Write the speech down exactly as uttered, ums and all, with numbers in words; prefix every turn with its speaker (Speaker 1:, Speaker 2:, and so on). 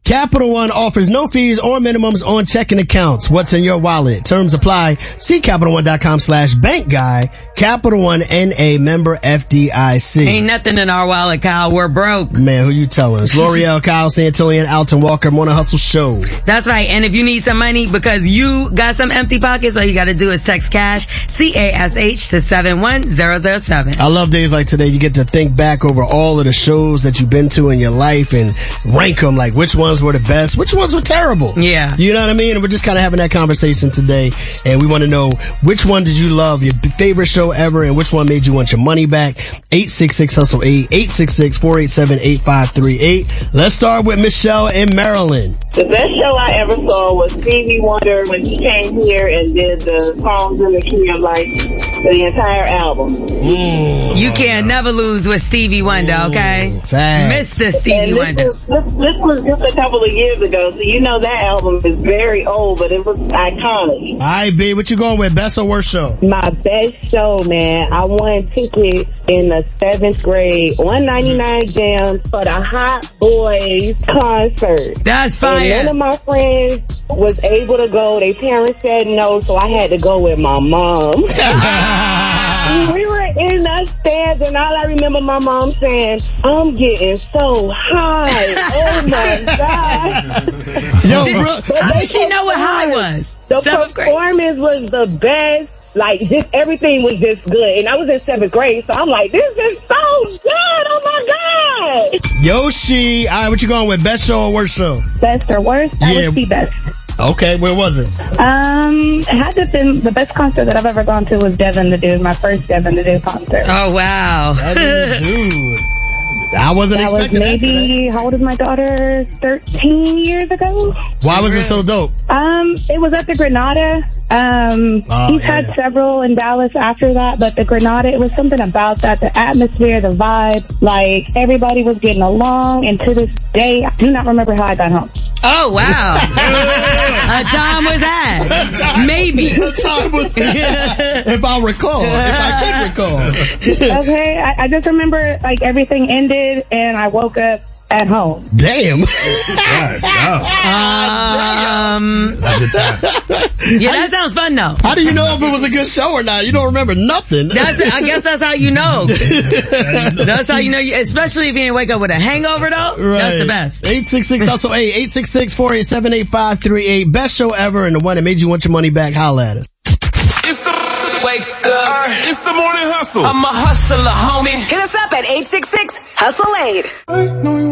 Speaker 1: Capital One offers no fees or minimums on checking accounts. What's in your wallet? Terms apply. See CapitalOne.com slash bank guy. Capital One N A member F D I C.
Speaker 2: Ain't nothing in our wallet, Kyle. We're broke.
Speaker 1: Man, who you telling? It's L'Oreal, Kyle Santillan, Alton Walker, Morning Hustle Show.
Speaker 2: That's right. And if you need some money because you got some empty pockets, all you got to do is text cash, C A S H, to seven one zero zero seven.
Speaker 1: I love days like today. You get to think back over all of the shows that you've been to in your life and rank them, like which ones were the best, which ones were terrible.
Speaker 2: Yeah.
Speaker 1: You know what I mean? And we're just kind of having that conversation today, and we want to know which one did you love, your favorite show ever, and which one made you want your money back. eight six six hustle eight, eight six six, four eight seven, eight five three eight. Let's start with Michelle in Maryland.
Speaker 3: The best show I ever saw was Stevie Wonder when he came here and did the songs in the key of life, the entire album.
Speaker 1: Mm.
Speaker 2: You can't never lose with Stevie Wonder, okay?
Speaker 1: Facts.
Speaker 2: Mister Stevie
Speaker 3: And this
Speaker 2: Wonder.
Speaker 3: Was, this, this was just a couple of years ago, so you know that album is very old, but it was iconic.
Speaker 1: All right, B, what you going with? Best or worst show?
Speaker 3: My best show, man. I won tickets in the seventh grade, one ninety-nine Jams for the Hot Boys concert.
Speaker 2: That's fire.
Speaker 3: And none of my friends was able to go. Their parents said no, so I had to go with my mom. We were in the stands, and all I remember my mom saying, "I'm getting so high." Oh my God.
Speaker 1: Yo, bro.
Speaker 2: How did she know what high was?
Speaker 3: The
Speaker 2: Seventh grade.
Speaker 3: performance was the best. Like, just everything was just good. And I was in seventh grade, so I'm like, this is so good. Oh my God.
Speaker 1: Yoshi. All right, what you going with? Best show or worst show?
Speaker 4: Best or worst? That
Speaker 1: Yeah.
Speaker 4: would be best.
Speaker 1: Okay, where was it?
Speaker 4: Um, it had to have been the best concert that I've ever gone to was Devin the Dude, my first Devin the Dude concert.
Speaker 2: Oh, wow.
Speaker 1: That is dude. I wasn't
Speaker 4: That was
Speaker 1: expecting that today.
Speaker 4: maybe, how old is my daughter? thirteen years ago?
Speaker 1: Why was it so dope?
Speaker 4: Um, it was at the Granada. Um,
Speaker 1: Oh,
Speaker 4: he's
Speaker 1: yeah.
Speaker 4: had several in Dallas after that, but the Granada, it was something about that, the atmosphere, the vibe, like everybody was getting along, and to this day, I do not remember how I got home.
Speaker 2: Oh, wow. A time was had. Maybe.
Speaker 1: What time was that? If I recall. If I can recall.
Speaker 4: Okay, I, I just remember like everything ended and I woke up at home.
Speaker 1: Damn.
Speaker 2: Um, yeah, that sounds fun though.
Speaker 1: How do you know if it was a good show or not? You don't remember nothing.
Speaker 2: That's, I guess that's how you know. That's how you know, you, especially if you didn't wake up with a hangover though.
Speaker 1: Right.
Speaker 2: That's the best.
Speaker 1: eight six six hustle eight, eight six six, four eight seven, eight five three eight. Best show ever and the one that made you want your money back. Holla at us.
Speaker 5: It's the wake up. It's the morning hustle.
Speaker 6: I'm a hustler, homie. Hit us up at eight six six hustle eight.